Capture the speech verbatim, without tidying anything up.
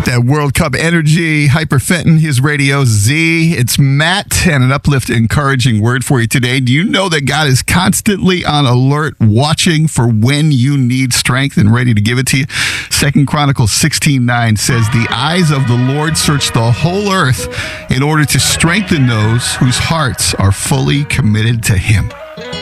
Got that World Cup energy, hyperfentin, his radio Z. It's Matt, and an uplift, encouraging word for you today. Do you know that God is constantly on alert, watching for when you need strength and ready to give it to you? Second Chronicles sixteen nine says, "The eyes of the Lord search the whole earth in order to strengthen those whose hearts are fully committed to Him."